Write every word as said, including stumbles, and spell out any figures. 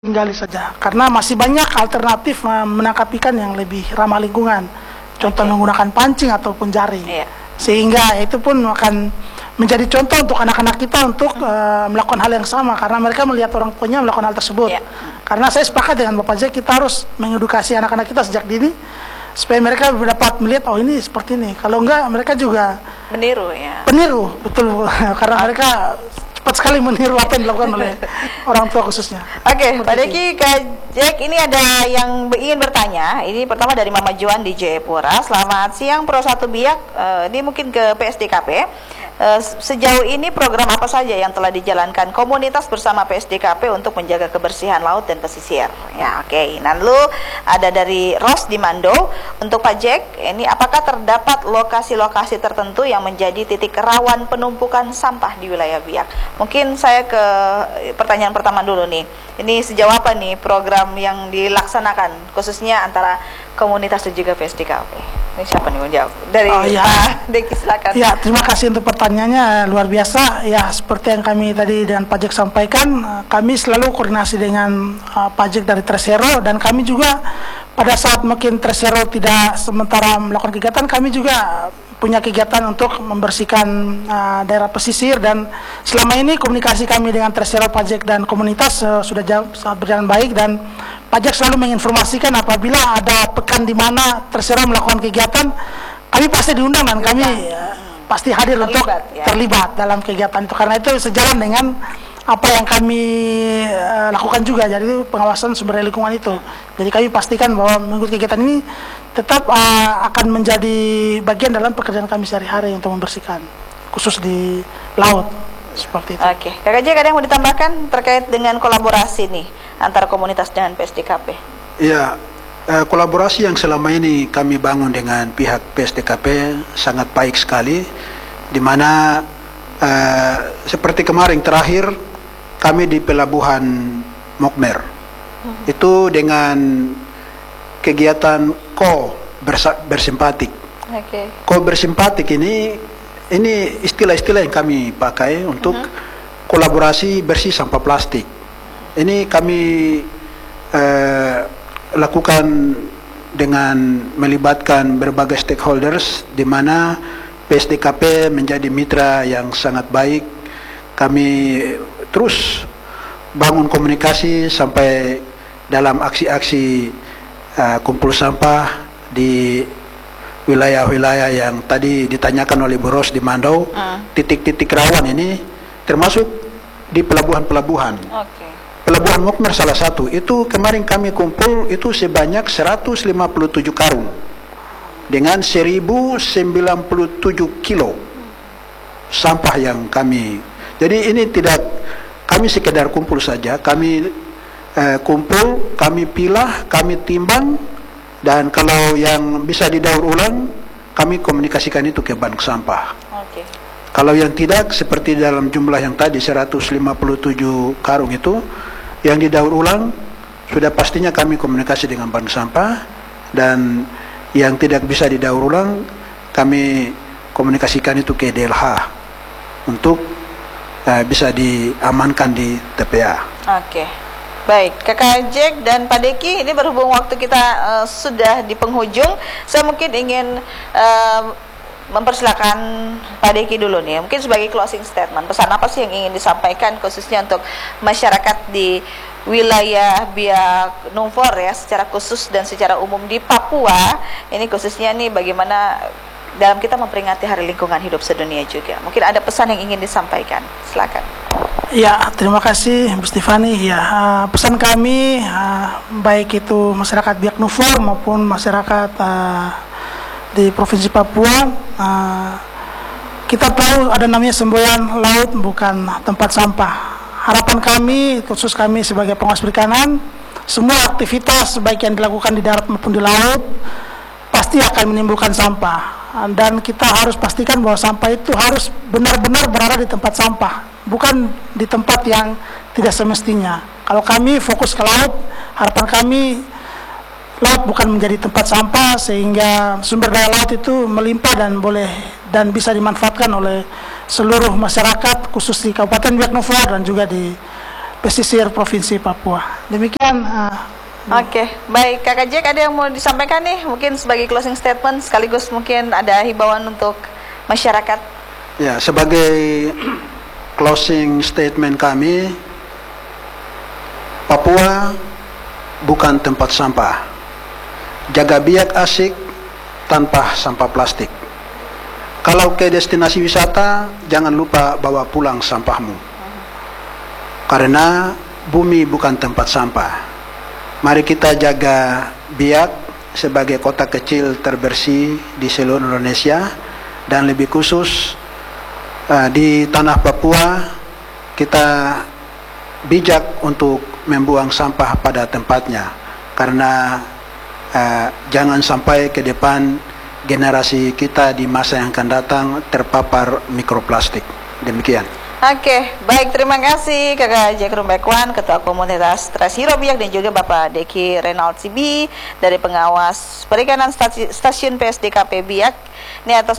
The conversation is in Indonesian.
tinggali saja, karena masih banyak alternatif uh, menangkap ikan yang lebih ramah lingkungan, contoh okay. menggunakan pancing ataupun jaring, yeah. sehingga itu pun akan menjadi contoh untuk anak-anak kita untuk uh, melakukan hal yang sama, karena mereka melihat orang tuanya melakukan hal tersebut. Yeah. Karena saya sepakat dengan Bapak Jack, kita harus mengedukasi anak-anak kita sejak dini supaya mereka dapat melihat, oh ini seperti ini, kalau enggak mereka juga meniru ya. Peniru, betul, karena mereka cepat sekali meniru apa yang dilakukan oleh orang tua khususnya. Oke, okay, Pak Deki, Kak Jack, ini ada yang ingin bertanya. Ini pertama dari Mama Juan di Jayapura. Selamat siang Pro satu Biak. Uh, ini mungkin ke P S D K P. Uh, sejauh ini program apa saja yang telah dijalankan komunitas bersama P S D K P untuk menjaga kebersihan laut dan pesisir? Ya, oke. Okay. Lalu ada dari Ros di Mando. Untuk Pak Jack, ini apakah terdapat lokasi-lokasi tertentu yang menjadi titik rawan penumpukan sampah di wilayah Biak? Mungkin saya ke pertanyaan pertama dulu nih. Ini sejauh apa nih program yang dilaksanakan khususnya antara komunitas dan juga P S D K P? Ini siapa nih mau jawab? Dari oh, ya. Pak Deki, silakan. Ya, terima kasih untuk pertanyaannya, luar biasa. Ya, seperti yang kami tadi dengan Pak Jack sampaikan, kami selalu koordinasi dengan uh, Pak Jack dari Tresero, dan kami juga pada saat mungkin Tresero tidak sementara melakukan kegiatan, kami juga punya kegiatan untuk membersihkan uh, daerah pesisir, dan selama ini komunikasi kami dengan Tresero, Pak Jack dan komunitas uh, sudah jauh, sangat berjalan baik, dan Pak Jack selalu menginformasikan apabila ada pekan di mana Tresero melakukan kegiatan, kami pasti diundang dan kami uh, pasti hadir terlibat, untuk ya. terlibat dalam kegiatan itu, karena itu sejalan dengan apa yang kami uh, lakukan juga, jadi pengawasan sumber daya lingkungan itu. Jadi kami pastikan bahwa mengikuti kegiatan ini tetap uh, akan menjadi bagian dalam pekerjaan kami sehari-hari untuk membersihkan, khusus di laut, seperti itu. Oke, Kakak Jack, ada yang mau ditambahkan terkait dengan kolaborasi nih antara komunitas dengan P S D K P? Ya, uh, kolaborasi yang selama ini kami bangun dengan pihak P S D K P sangat baik sekali, di mana uh, seperti kemarin terakhir kami di Pelabuhan Mokmer, hmm. itu dengan kegiatan ko bersimpatik. Okay. Ko bersimpatik ini ini istilah-istilah yang kami pakai untuk uh-huh. kolaborasi bersih sampah plastik. Ini kami eh, lakukan dengan melibatkan berbagai stakeholders, di mana P S D K P menjadi mitra yang sangat baik. Kami terus bangun komunikasi sampai dalam aksi-aksi Uh, kumpul sampah di wilayah-wilayah yang tadi ditanyakan oleh Bu Ros di Mandau, titik-titik uh. rawan ini termasuk di pelabuhan-pelabuhan. Okay. Pelabuhan Mokmer salah satu. Itu kemarin kami kumpul itu sebanyak seratus lima puluh tujuh karung dengan seribu sembilan puluh tujuh kilo sampah yang kami. Jadi ini tidak kami sekedar kumpul saja, kami Eh, kumpul, kami pilah, kami timbang, dan kalau yang bisa didaur ulang, kami komunikasikan itu ke bank sampah. Okay. Kalau yang tidak, seperti dalam jumlah yang tadi seratus lima puluh tujuh karung itu, yang didaur ulang, sudah pastinya kami komunikasi dengan bank sampah, dan yang tidak bisa didaur ulang, kami komunikasikan itu ke D L H untuk eh, bisa diamankan di T P A. Oke. Okay. Baik, Kakak Jack dan Pak Deki, ini berhubung waktu kita uh, sudah di penghujung, saya mungkin ingin uh, mempersilakan Pak Deki dulu nih, mungkin sebagai closing statement, pesan apa sih yang ingin disampaikan khususnya untuk masyarakat di wilayah Biak Numfor ya, secara khusus dan secara umum di Papua, ini khususnya nih bagaimana dalam kita memperingati Hari Lingkungan Hidup Sedunia juga. Mungkin ada pesan yang ingin disampaikan, silakan. Ya, terima kasih Bu Stefani. Ya, uh, pesan kami uh, baik itu masyarakat Biak Numfor maupun masyarakat uh, di Provinsi Papua, uh, kita tahu ada namanya semboyan laut bukan tempat sampah. Harapan kami, khusus kami sebagai pengawas perikanan, semua aktivitas baik yang dilakukan di darat maupun di laut pasti akan menimbulkan sampah, dan kita harus pastikan bahwa sampah itu harus benar-benar berada di tempat sampah, bukan di tempat yang tidak semestinya. Kalau kami fokus ke laut, harapan kami laut bukan menjadi tempat sampah, sehingga sumber daya laut itu melimpah dan boleh dan bisa dimanfaatkan oleh seluruh masyarakat, khusus di Kabupaten Biak Numfor dan juga di pesisir Provinsi Papua. Demikian. Uh, Oke, baik Kakak Jack, ada yang mau disampaikan nih mungkin sebagai closing statement sekaligus mungkin ada himbauan untuk masyarakat. Ya, sebagai closing statement kami, Papua bukan tempat sampah. Jaga biak asik tanpa sampah plastik. Kalau ke destinasi wisata, jangan lupa bawa pulang sampahmu. Karena bumi bukan tempat sampah. Mari kita jaga Biak sebagai kota kecil terbersih di seluruh Indonesia, dan lebih khusus uh, di tanah Papua kita bijak untuk membuang sampah pada tempatnya, karena uh, jangan sampai ke depan generasi kita di masa yang akan datang terpapar mikroplastik. Demikian. Oke, baik, terima kasih Kakak Jack Rumbekwan, Ketua Komunitas Tresero Biak, dan juga Bapak Deki Renald Sibi dari Pengawas Perikanan Stasiun P S D K P Biak. Ini atas